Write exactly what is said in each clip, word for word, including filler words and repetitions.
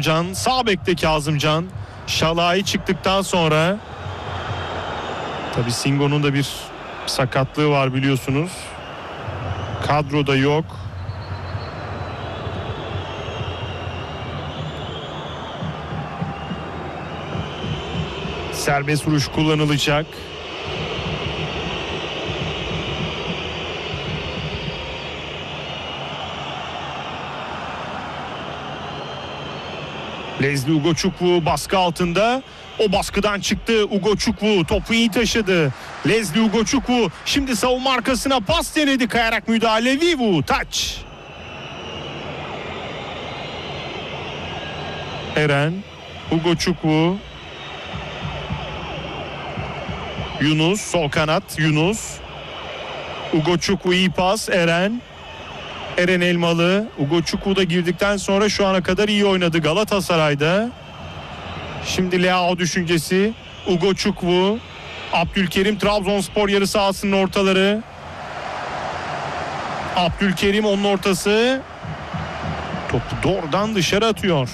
Kazımcan, sağ bekte Kazımcan. Şalai çıktıktan sonra tabii Singo'nun da bir sakatlığı var biliyorsunuz. Kadroda yok. Serbest vuruş kullanılacak. Leslie Ugochukwu baskı altında. O baskıdan çıktı. Ugochukwu topu iyi taşıdı. Leslie Ugochukwu şimdi savunma arkasına pas denedi. Kayarak müdahale. Vivu touch. Eren Ugochukwu. Yunus sol kanat. Yunus. Ugochukwu iyi pas. Eren. Eren Elmalı. Ugochukwu da girdikten sonra şu ana kadar iyi oynadı Galatasaray'da. Şimdi Leao düşüncesi. Ugochukwu. Abdülkerim Trabzonspor yarı sahasının ortaları. Abdülkerim onun ortası. Topu doğrudan dışarı atıyor.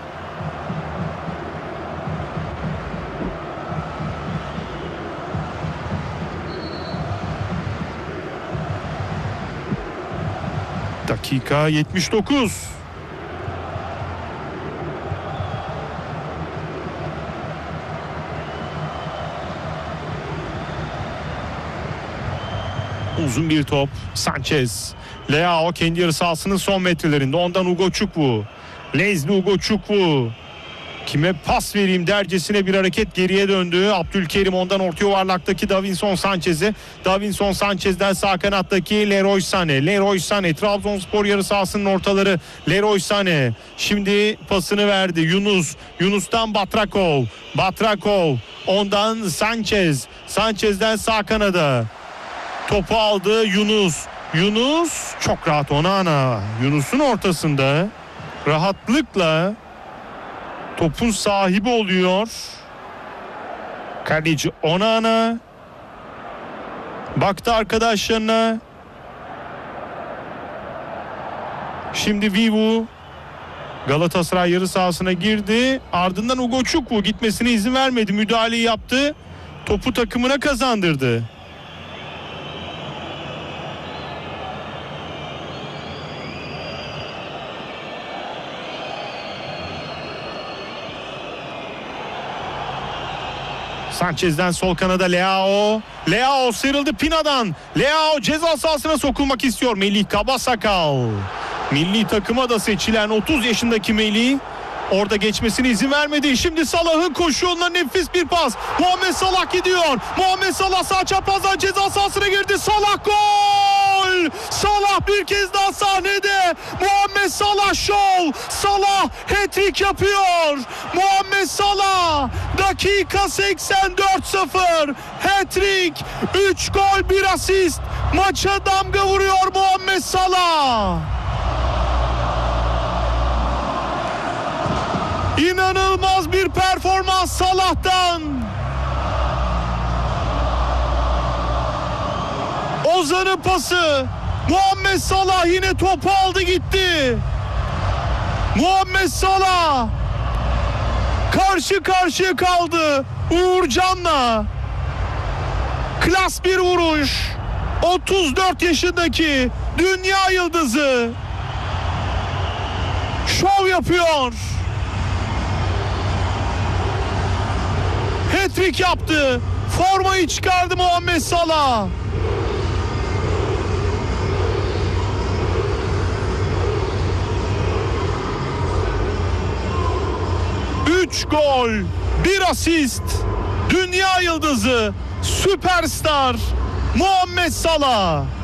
Dakika yetmiş dokuz. Uzun bir top. Sanchez. Leao kendi yarı sahasının son metrelerinde. Ondan Ugochukwu. Leslie Ugochukwu. Kime pas vereyim dercesine bir hareket geriye döndü. Abdülkerim ondan orta yuvarlaktaki Davinson Sanchez'e. Davinson Sanchez'den sağ kanattaki Leroy Sané. Leroy Sané Trabzonspor yarı sahasının ortaları. Leroy Sané şimdi pasını verdi. Yunus. Yunus'tan Batrakov. Batrakov ondan Sanchez. Sanchez'den sağ kanada. Topu aldı Yunus. Yunus çok rahat Onana. Yunus'un ortasında rahatlıkla topun sahibi oluyor. Kaleci Onana baktı arkadaşlarına. Şimdi Vivu Galatasaray yarı sahasına girdi. Ardından Ugochukwu gitmesine izin vermedi. Müdahaleyi yaptı. Topu takımına kazandırdı. Sanchez'den sol kanada Leao. Leao sıyrıldı Pina'dan. Leao ceza sahasına sokulmak istiyor. Melih Kabasakal. Milli takıma da seçilen otuz yaşındaki Melih. Orada geçmesine izin vermedi. Şimdi Salah'ın koşu yoluna nefis bir pas. Muhammed Salah gidiyor. Muhammed Salah sağ çaprazdan ceza sahasına girdi. Salah gol! Salah bir kez daha sahnede. Muhammed Salah şov. Salah hat-trick yapıyor. Muhammed Salah dakika seksen dört sıfır. Hat-trick. üç gol bir asist. Maça damga vuruyor Muhammed Salah. İnanılmaz bir performans Salah'tan. Ozan'ın pası. Muhammed Salah yine topu aldı gitti. Muhammed Salah karşı karşıya kaldı Uğurcan'la. Klas bir vuruş. otuz dört yaşındaki dünya yıldızı şov yapıyor. Hat-trick yaptı. Formayı çıkardı Muhammed Salah. üç gol, bir asist. Dünya yıldızı, süperstar Muhammed Salah.